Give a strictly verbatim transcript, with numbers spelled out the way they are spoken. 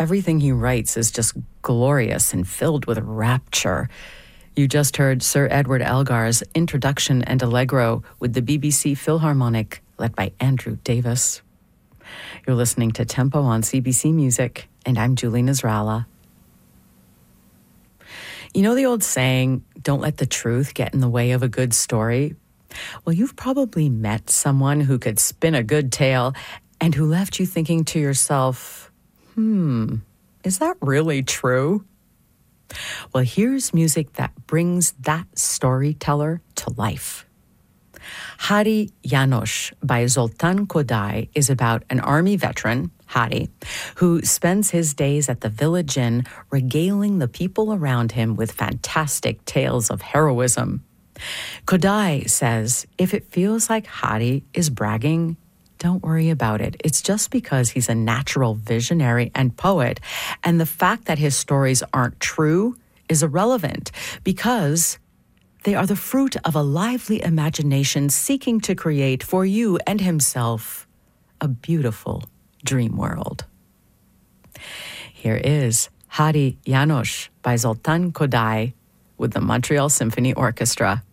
everything he writes is just glorious and filled with rapture. You just heard Sir Edward Elgar's Introduction and Allegro with the B B C Philharmonic, led by Andrew Davis. You're listening to Tempo on C B C Music, and I'm Julie Nasrallah. You know the old saying, don't let the truth get in the way of a good story? Well, you've probably met someone who could spin a good tale and who left you thinking to yourself, hmm, is that really true? Well, here's music that brings that storyteller to life. Hari János by Zoltán Kodály is about an army veteran, Hari, who spends his days at the village inn regaling the people around him with fantastic tales of heroism. Kodály says, if it feels like Hari is bragging, don't worry about it. It's just because he's a natural visionary and poet, and the fact that his stories aren't true is irrelevant because they are the fruit of a lively imagination seeking to create for you and himself a beautiful dream world. Here is Hari János by Zoltán Kodály with the Montreal Symphony Orchestra.